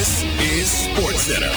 This is SportsCenter.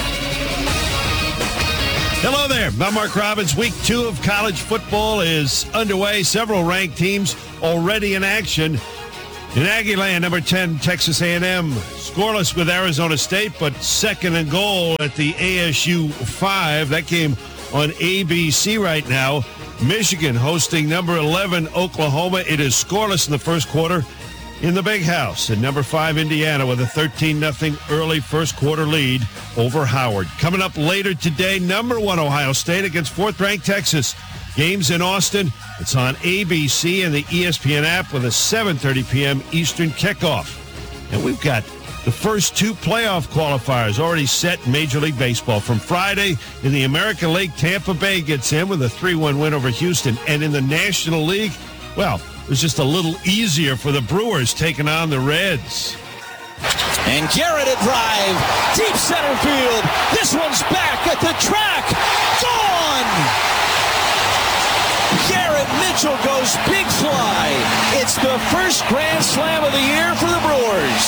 Hello there. I'm Mark Robbins. Week 2 of college football is underway. Several ranked teams already in action. In Aggieland, number 10, Texas A&M, scoreless with Arizona State, but second and goal at the ASU 5. That game on ABC right now. Michigan hosting number 11, Oklahoma. It is scoreless in the first quarter in the Big House. And number 5, Indiana, with a 13-0 early first quarter lead over Howard. Coming up later today, number 1, Ohio State against 4th-ranked Texas. Games in Austin. It's on ABC and the ESPN app with a 7:30 p.m. Eastern kickoff. And we've got the first 2 playoff qualifiers already set in Major League Baseball. From Friday in the American League, Tampa Bay gets in with a 3-1 win over Houston. And in the National League, well, it was just a little easier for the Brewers taking on the Reds. And Garrett a drive, deep center field. This one's back at the track. Gone! Garrett Mitchell goes big fly. It's the first grand slam of the year for the Brewers.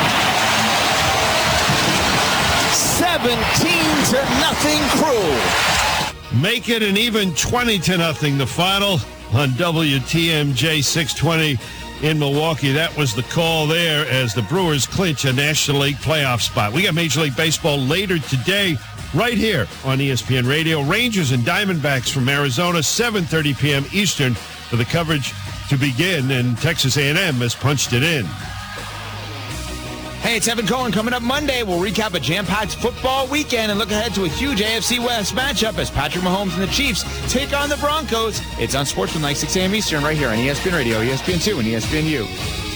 17-0 Crew. Make it an even 20-0 the final on WTMJ 620 in Milwaukee. That was the call there as the Brewers clinch a National League playoff spot. We got Major League Baseball later today right here on ESPN Radio. Rangers and Diamondbacks from Arizona, 7:30 p.m. Eastern for the coverage to begin, and Texas A&M has punched it in. Hey, it's Evan Cohen. Coming up Monday, we'll recap a jam-packed football weekend and look ahead to a huge AFC West matchup as Patrick Mahomes and the Chiefs take on the Broncos. It's on Sportsman, 6 a.m. Eastern right here on ESPN Radio, ESPN2, and ESPNU.